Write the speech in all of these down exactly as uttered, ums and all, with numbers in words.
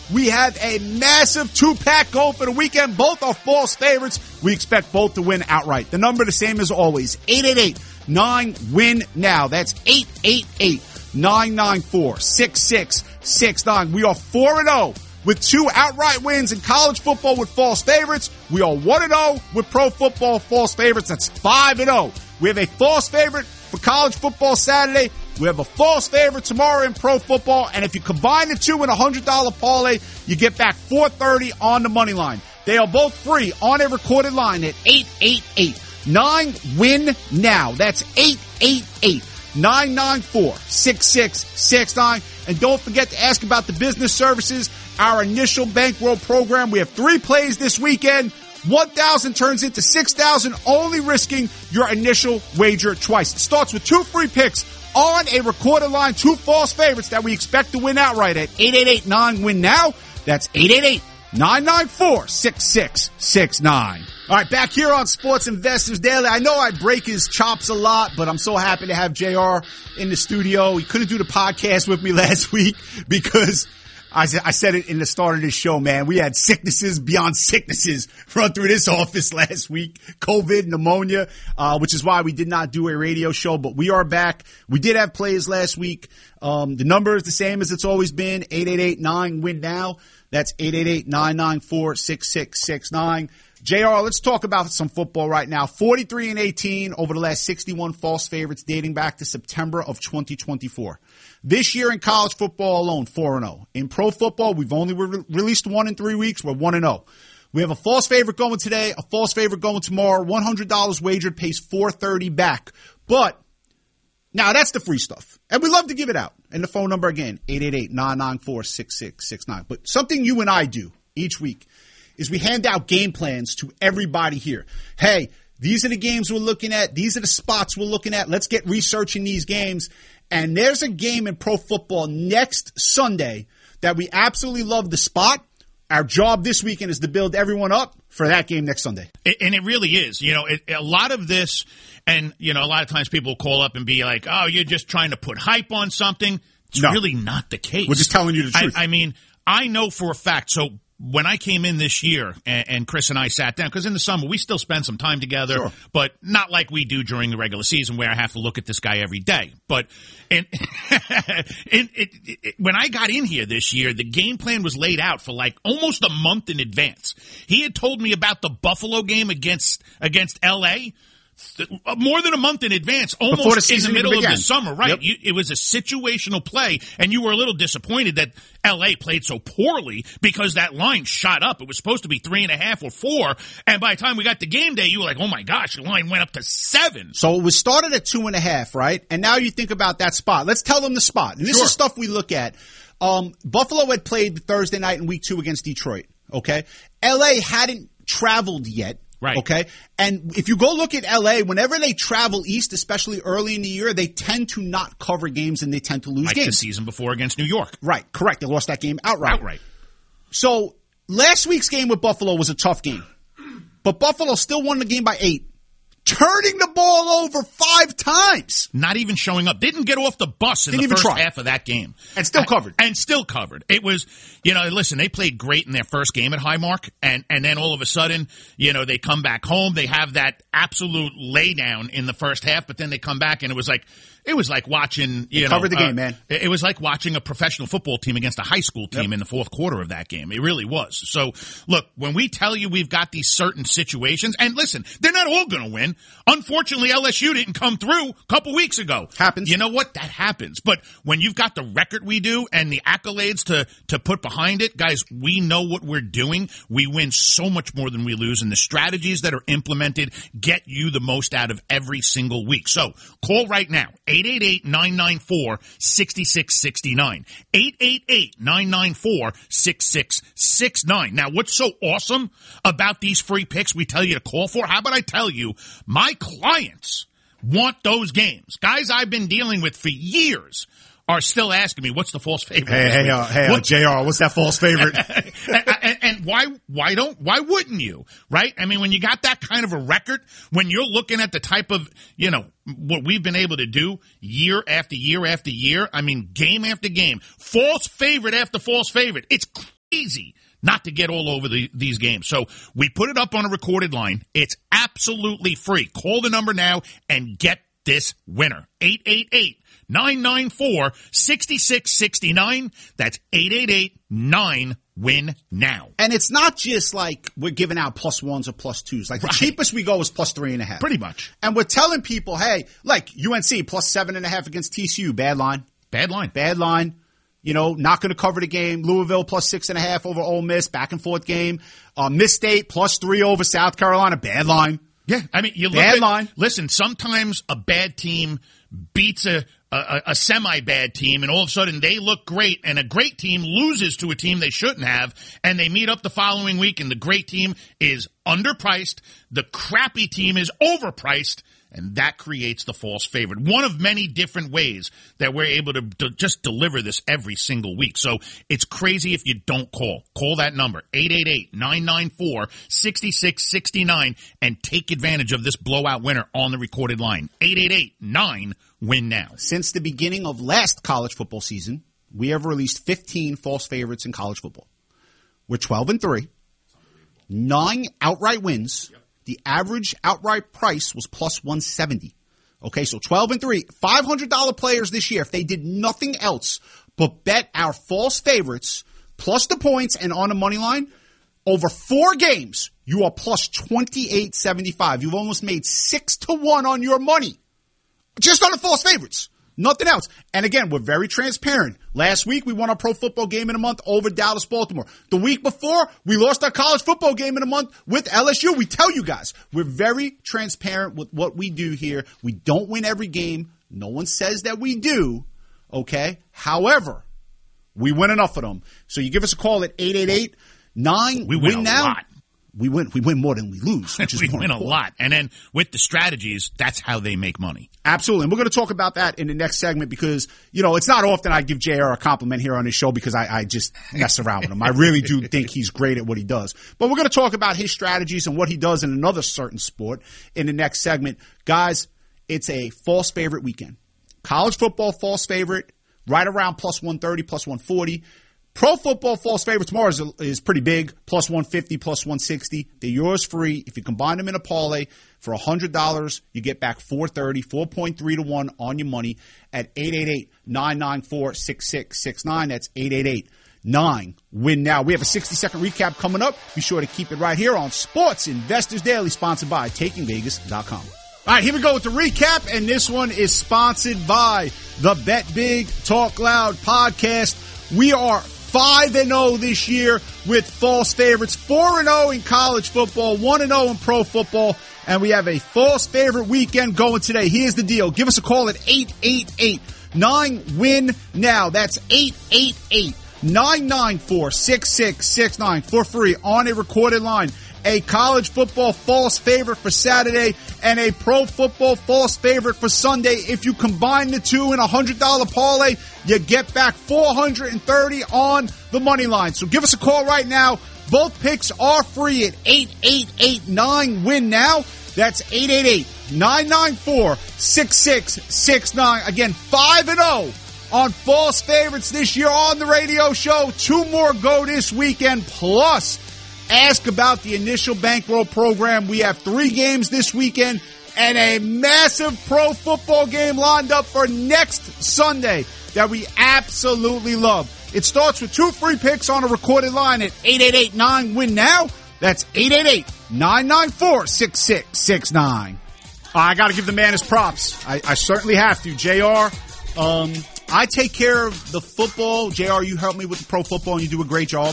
We have a massive two-pack goal for the weekend. Both are false favorites. We expect both to win outright. The number the same as always, eight eight eight, nine, win now. That's eight eight eight, nine nine four, six six six nine. We are four and oh with two outright wins in college football with false favorites. We are one and oh with pro football false favorites. That's five and oh. We have a false favorite for college football Saturday. We have a false favorite tomorrow in pro football. And if you combine the two in a one hundred dollars parlay, you get back four thirty on the money line. They are both free on a recorded line at eight eight eight, nine, win now. That's eight eight eight, nine nine four, six six six nine. And don't forget to ask about the business services, our initial bankroll program. We have three plays this weekend. one thousand turns into six thousand, only risking your initial wager twice. It starts with two free picks on a recorded line, two false favorites that we expect to win outright at eight eight eight, nine, win now. That's eight eight eight, nine nine four, six six six nine. All right, back here on Sports Investors Daily. I know I break his chops a lot, but I'm so happy to have J R in the studio. He couldn't do the podcast with me last week because I said it in the start of this show, man. We had sicknesses beyond sicknesses run through this office last week. COVID, pneumonia, uh, which is why we did not do a radio show, but we are back. We did have plays last week. Um, the number is the same as it's always been, eight eight eight, nine, win now. That's eight eight eight, nine nine four, six six six nine. J R, let's talk about some football right now. forty-three and eighteen over the last sixty-one false favorites dating back to September of twenty twenty-four. This year in college football alone, four and oh. In pro football, we've only re- released one in three weeks. We're one and oh. We have a false favorite going today, a false favorite going tomorrow. one hundred dollars wagered pays four thirty back. But now that's the free stuff. And we love to give it out. And the phone number again, eight eight eight, nine nine four, six six six nine. But something you and I do each week is we hand out game plans to everybody here. Hey, these are the games we're looking at. These are the spots we're looking at. Let's get researching these games. And there's a game in pro football next Sunday that we absolutely love the spot. Our job this weekend is to build everyone up for that game next Sunday. And it really is. You know, it, a lot of this, and, you know, a lot of times people call up and be like, oh, you're just trying to put hype on something. It's no. really not the case. We're just telling you the truth. I, I mean, I know for a fact. So when I came in this year and, and Chris and I sat down, because in the summer we still spend some time together, sure. but not like we do during the regular season where I have to look at this guy every day. But in, in, it, it, when I got in here this year, the game plan was laid out for like almost a month in advance. He had told me about the Buffalo game against against L A more than a month in advance, almost the in the middle of began. the summer, right? Yep. You, it was a situational play, and you were a little disappointed that L A played so poorly because that line shot up. It was supposed to be three and a half or four, and by the time we got to game day, you were like, oh my gosh, the line went up to seven. So it was started at two and a half, right? And now you think about that spot. Let's tell them the spot. And this Sure. is stuff we look at. Um, Buffalo had played Thursday night in week two against Detroit, okay? L A hadn't traveled yet. Right. Okay. And if you go look at L A, whenever they travel east, especially early in the year, they tend to not cover games and they tend to lose like games. the season before against New York. Right. Correct. They lost that game outright. Outright. So last week's game with Buffalo was a tough game, but Buffalo still won the game by eight, turning the ball over five times. Not even showing up. Didn't get off the bus in Didn't the even first try. half of that game. And still covered. And still covered. It was, you know, listen, they played great in their first game at Highmark, and, and then all of a sudden, you know, they come back home. They have that absolute laydown in the first half, but then they come back, and it was like, it was like watching, you they know. covered the uh, game, man. It, it was like watching a professional football team against a high school team Yep. in the fourth quarter of that game. It really was. So, look, when we tell you we've got these certain situations, and listen, they're not all going to win. Unfortunately, L S U didn't come through a couple weeks ago. Happens. You know what? That happens. But when you've got the record we do and the accolades to, to put behind it, guys, we know what we're doing. We win so much more than we lose, and the strategies that are implemented get you the most out of every single week. So call right now, eight eight eight, nine nine four, six six six nine. eight eight eight, nine nine four, six six six nine. Now, what's so awesome about these free picks we tell you to call for? How about I tell you, my clients want those games. Guys I've been dealing with for years are still asking me, what's the false favorite? Hey, hey, uh, hey, uh, J R, what's that false favorite? and, and, and why, why don't, why wouldn't you? Right? I mean, when you got that kind of a record, when you're looking at the type of, you know, what we've been able to do year after year after year, I mean, game after game, false favorite after false favorite. It's crazy not to get all over the, these games. So we put it up on a recorded line. It's absolutely free. Call the number now and get this winner. eight eight eight, nine nine four, six six six nine. That's eight eight eight, nine win now. And it's not just like we're giving out plus ones or plus twos. Like the Right. cheapest we go is plus three and a half. Pretty much. And we're telling people, hey, like U N C plus seven and a half against T C U. Bad line. Bad line. Bad line. You know, not going to cover the game. Louisville plus six and a half over Ole Miss. Back and forth game. Uh, Miss State plus three over South Carolina. Bad line. Yeah, I mean, you look Bad at, line. Listen, sometimes a bad team beats a, a, a semi-bad team, and all of a sudden they look great, and a great team loses to a team they shouldn't have, and they meet up the following week, and the great team is underpriced, the crappy team is overpriced, and that creates the false favorite. One of many different ways that we're able to, to just deliver this every single week. So it's crazy if you don't call. Call that number, eight eight eight, nine nine four, six six six nine, and take advantage of this blowout winner on the recorded line. eight eight eight, nine win now. Since the beginning of last college football season, we have released fifteen false favorites in college football. We're twelve and three. Nine outright wins. Yep. The average outright price was plus one seventy. Okay, so twelve and three. five hundred dollars players this year, if they did nothing else but bet our false favorites plus the points and on the money line, over four games, you are plus twenty-eight seventy-five. You've almost made six to one on your money. Just on the false favorites. Nothing else. And again, we're very transparent. Last week, we won our pro football game in a month over Dallas, Baltimore. The week before, we lost our college football game in a month with L S U. We tell you guys, we're very transparent with what we do here. We don't win every game. No one says that we do. Okay? However, we win enough of them. So you give us a call at eight eight eight, nine We win, win a now. lot. We win. We win more than we lose, which is we more win important. a lot. And then with the strategies, that's how they make money. Absolutely. And we're going to talk about that in the next segment because, you know, it's not often I give J R a compliment here on his show because I, I just mess around with him. I really do think he's great at what he does. But we're going to talk about his strategies and what he does in another certain sport in the next segment. Guys, it's a false favorite weekend. College football false favorite, right around plus one thirty, plus one forty. Pro football false favorite tomorrow is, is pretty big, plus one fifty, plus one sixty. They're yours free. If you combine them in a parlay for one hundred dollars, you get back four thirty, four point three to one on your money at eight eight eight, nine nine four, six six six nine. That's eight eight eight, nine win now. We have a sixty second recap coming up. Be sure to keep it right here on Sports Investors Daily, sponsored by taking vegas dot com. All right, here we go with the recap, and this one is sponsored by the Bet Big Talk Loud podcast. We are five and oh this year with false favorites, four and oh in college football, one and oh in pro football, and we have a false favorite weekend going today. Here's the deal. Give us a call at eight eight eight, nine win now. That's eight eight eight, nine nine four, six six six nine for free on a recorded line. A college football false favorite for Saturday and a pro football false favorite for Sunday. If you combine the two in a one hundred dollars parlay, you get back four hundred thirty on the money line. So give us a call right now. Both picks are free at eight eight eight, nine win now. That's eight eight eight, nine nine four, six six six nine. Again, five and oh on false favorites this year on the radio show. Two more go this weekend, plus ask about the initial bankroll program. We have three games this weekend and a massive pro football game lined up for next Sunday that we absolutely love. It starts with two free picks on a recorded line at eight eight eight, nine win now. That's eight eight eight, nine nine four, six six six nine. I got to give the man his props. I, I certainly have to. J R, um, I take care of the football. J R, you help me with the pro football and you do a great job.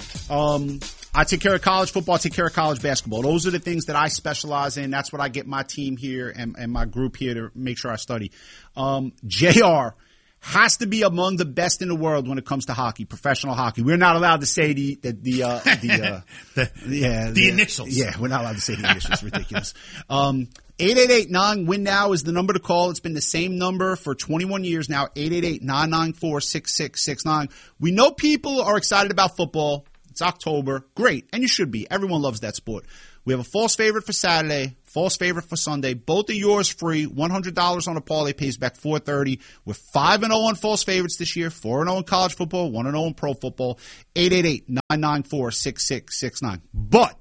Um, I take care of college football. I take care of college basketball. Those are the things that I specialize in. That's what I get my team here and, and my group here to make sure I study. Um, J R has to be among the best in the world when it comes to hockey, professional hockey. We're not allowed to say the the the uh, the, uh, the, yeah, the the initials. Yeah, we're not allowed to say the initials. It's ridiculous. Um, eight eight eight, nine win now is the number to call. It's been the same number for twenty-one years now. eight eight eight, nine nine four, six six six nine. We know people are excited about football. It's October. Great. And you should be. Everyone loves that sport. We have a false favorite for Saturday, false favorite for Sunday. Both of yours free. one hundred dollars on a parlay pays back four thirty. We're five and oh on false favorites this year, four and oh in college football, one and oh in pro football. eight eight eight, nine nine four, six six six nine. But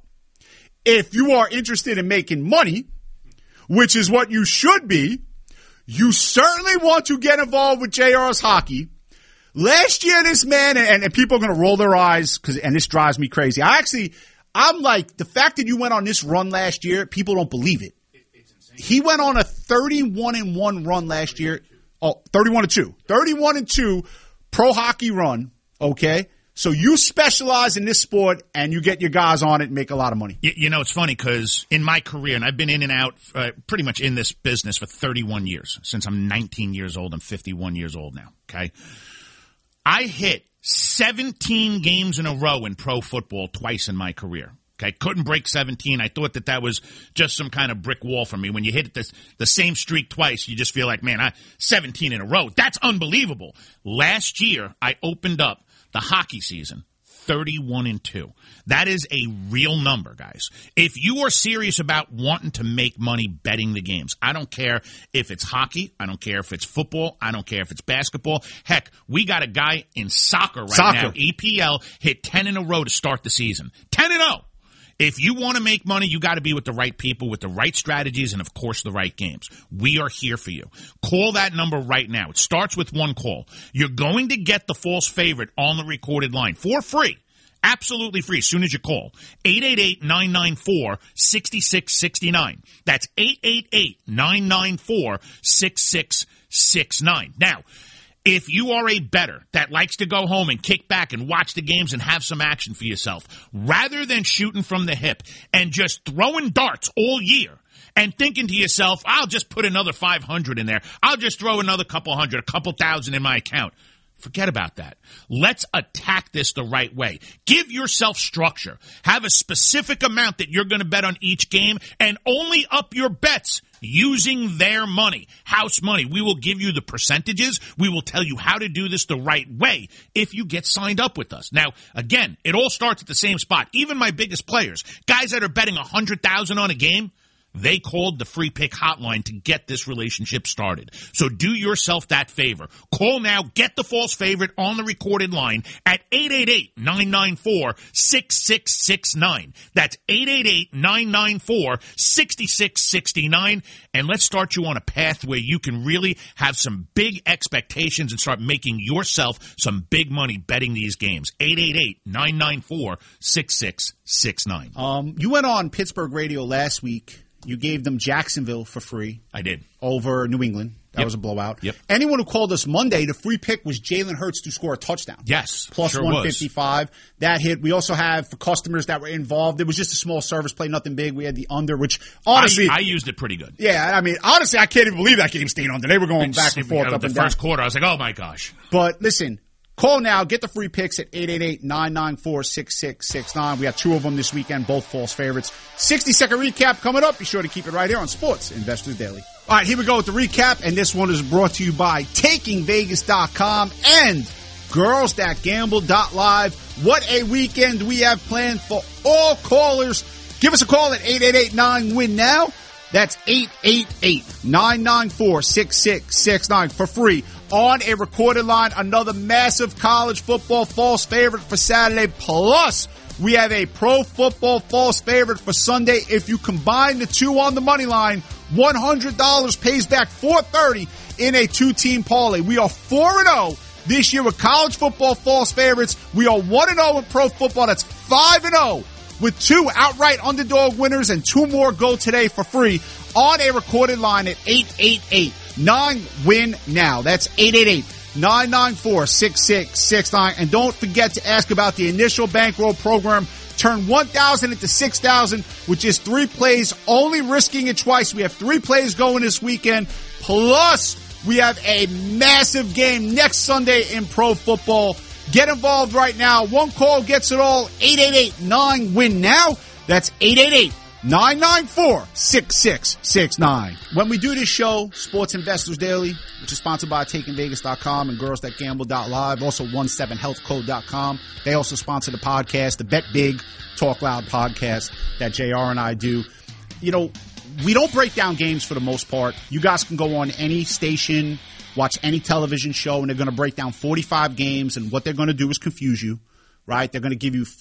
if you are interested in making money, which is what you should be, you certainly want to get involved with J R's Hockey. Last year, this man, and, and people are going to roll their eyes, cause, and this drives me crazy. I actually, I'm like, the fact that you went on this run last year, people don't believe it. It's insane. He went on a thirty-one and one run last year. Oh, thirty-one and two. thirty-one and two pro hockey run, okay? So you specialize in this sport, and you get your guys on it and make a lot of money. You, you know, it's funny because in my career, and I've been in and out uh, pretty much in this business for thirty-one years. Since I'm nineteen years old, I'm fifty-one years old now, okay? I hit seventeen games in a row in pro football twice in my career. Okay, couldn't break seventeen. I thought that that was just some kind of brick wall for me. When you hit this, the same streak twice, you just feel like, man, I seventeen in a row. That's unbelievable. Last year, I opened up the hockey season thirty-one and two. That is a real number, guys. If you are serious about wanting to make money betting the games, I don't care if it's hockey, I don't care if it's football, I don't care if it's basketball. Heck, we got a guy in soccer right soccer. now, E P L, hit ten in a row to start the season. ten and oh. If you want to make money, you got to be with the right people, with the right strategies, and, of course, the right games. We are here for you. Call that number right now. It starts with one call. You're going to get the false favorite on the recorded line for free. Absolutely free as soon as you call. eight eight eight, nine nine four, six six six nine. That's eight eight eight, nine nine four, six six six nine. Now, if you are a bettor that likes to go home and kick back and watch the games and have some action for yourself, rather than shooting from the hip and just throwing darts all year and thinking to yourself, I'll just put another five hundred in there, I'll just throw another couple hundred, a couple thousand in my account. Forget about that. Let's attack this the right way. Give yourself structure. Have a specific amount that you're going to bet on each game and only up your bets using their money, house money. We will give you the percentages. We will tell you how to do this the right way if you get signed up with us. Now, again, it all starts at the same spot. Even my biggest players, guys that are betting one hundred thousand dollars on a game, they called the free pick hotline to get this relationship started. So do yourself that favor. Call now. Get the false favorite on the recorded line at eight eight eight, nine nine four, six six six nine. That's eight eight eight, nine nine four, six six six nine. And let's start you on a path where you can really have some big expectations and start making yourself some big money betting these games. eight eight eight, nine nine four, six six six nine. Um, you went on Pittsburgh radio last week. You gave them Jacksonville for free. I did. Over New England. That yep. was a blowout. Yep. Anyone who called us Monday, the free pick was Jalen Hurts to score a touchdown. Yes. Plus sure one fifty-five. Was. That hit. We also have, for customers that were involved, it was just a small service play, nothing big. We had the under, which honestly. I, I used it pretty good. Yeah, I mean, honestly, I can't even believe that game stayed under. They were going it's, back and forth, you know, up the and down. first quarter, I was like, oh my gosh. But listen. Call now. Get the free picks at eight eight eight, nine nine four, six six six nine. We have two of them this weekend, both false favorites. sixty-second recap coming up. Be sure to keep it right here on Sports Investors Daily. All right, here we go with the recap, and this one is brought to you by Taking Vegas dot com and Girls That Gamble dot live. What a weekend we have planned for all callers. Give us a call at eight eight eight, nine, win now. That's eight eight eight, nine nine four, six six six nine for free. On a recorded line, another massive college football false favorite for Saturday. Plus, we have a pro football false favorite for Sunday. If you combine the two on the money line, one hundred dollars pays back four thirty in a two-team parlay. We are four and oh this year with college football false favorites. We are one and oh in pro football. That's five and oh with two outright underdog winners, and two more go today for free on a recorded line at eight eight eight, nine, win now. That's eight eight eight, nine nine four, six six six nine. And don't forget to ask about the initial bankroll program. Turn one thousand into six thousand, which is three plays, only risking it twice. We have three plays going this weekend. Plus, we have a massive game next Sunday in pro football. Get involved right now. One call gets it all. eight eight eight, nine, win now. That's eight eight eight, nine nine four, six six six nine. When we do this show, Sports Investors Daily, which is sponsored by taking vegas dot com and girls that gamble dot live, also one seven health code dot com. They also sponsor the podcast, the Bet Big, Talk Loud podcast that J R and I do. You know, we don't break down games for the most part. You guys can go on any station, watch any television show, and they're going to break down forty-five games, and what they're going to do is confuse you, right? They're going to give you